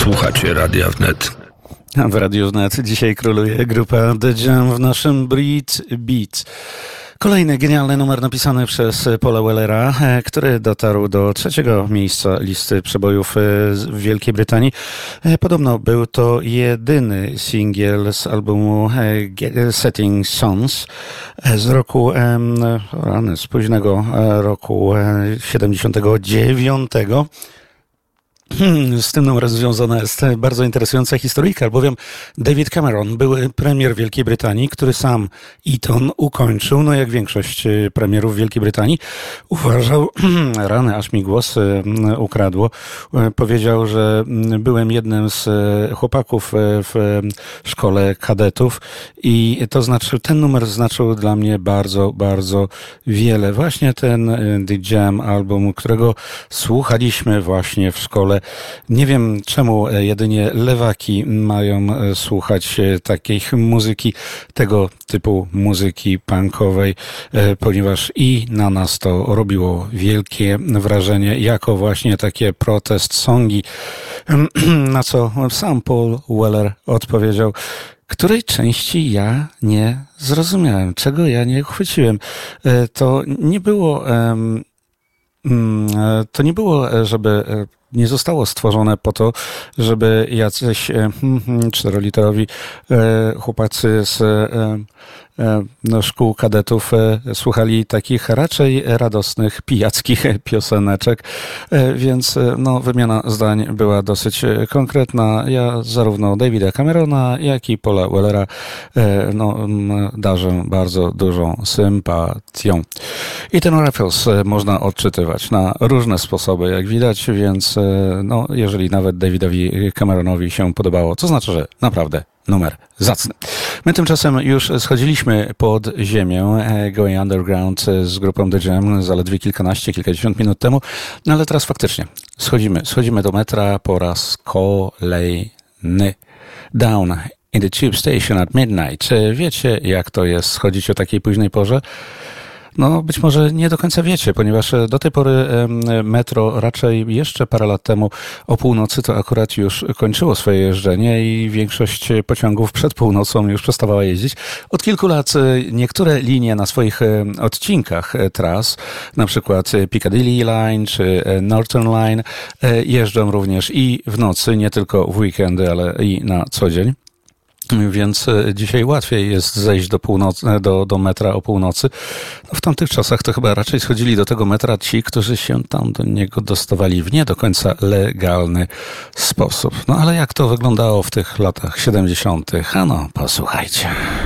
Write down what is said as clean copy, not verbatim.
Słuchacie Radia Wnet. W Radiu Wnet dzisiaj króluje grupa The Jam w naszym Brit Beat. Kolejny genialny numer napisany przez Paula Wellera, który dotarł do 3. miejsca listy przebojów w Wielkiej Brytanii. Podobno był to jedyny singiel z albumu Setting Sons z roku, z późnego roku 79. Z tym numerem związana jest bardzo interesująca historyjka, albowiem David Cameron, były premier Wielkiej Brytanii, który sam Eton ukończył, no jak większość premierów Wielkiej Brytanii, uważał, rany, aż mi głos ukradło, powiedział, że byłem jednym z chłopaków w szkole kadetów i to znaczy, ten numer znaczył dla mnie bardzo, bardzo wiele. Właśnie ten The Jam album, którego słuchaliśmy właśnie w szkole. Nie wiem, czemu jedynie lewaki mają słuchać takiej muzyki, tego typu muzyki punkowej, ponieważ i na nas to robiło wielkie wrażenie, jako właśnie takie protest songi, na co sam Paul Weller odpowiedział, której części ja nie zrozumiałem, czego ja nie uchwyciłem. To nie było, żeby nie zostało stworzone po to, żeby jacyś czteroliterowi chłopacy z szkół kadetów słuchali takich raczej radosnych, pijackich pioseneczek, więc wymiana zdań była dosyć konkretna. Ja zarówno Davida Camerona, jak i Paula Wellera darzę bardzo dużą sympatią. I ten Raffles można odczytywać na różne sposoby, jak widać, więc jeżeli nawet Davidowi Cameronowi się podobało, to znaczy, że naprawdę numer zacny. My tymczasem już schodziliśmy pod ziemię Going Underground z grupą The Jam zaledwie kilkadziesiąt minut temu, ale teraz faktycznie schodzimy do metra po raz kolejny. Down in the tube station at midnight. Wiecie, jak to jest schodzić o takiej późnej porze? Być może nie do końca wiecie, ponieważ do tej pory metro raczej jeszcze parę lat temu o północy to akurat już kończyło swoje jeżdżenie i większość pociągów przed północą już przestawała jeździć. Od kilku lat niektóre linie na swoich odcinkach tras, na przykład Piccadilly Line czy Northern Line, jeżdżą również i w nocy, nie tylko w weekendy, ale i na co dzień. Więc dzisiaj łatwiej jest zejść do metra o północy. W tamtych czasach to chyba raczej schodzili do tego metra ci, którzy się tam do niego dostawali w nie do końca legalny sposób. Ale jak to wyglądało w tych latach 70. Posłuchajcie.